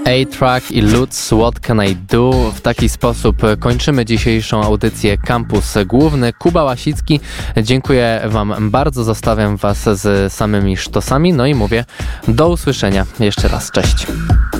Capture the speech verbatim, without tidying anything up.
A-Track i Lutz, What Can I Do? W taki sposób kończymy dzisiejszą audycję Campus Główny. Kuba Łasicki, dziękuję wam bardzo, zostawiam was z samymi sztosami, no i mówię do usłyszenia jeszcze raz, cześć.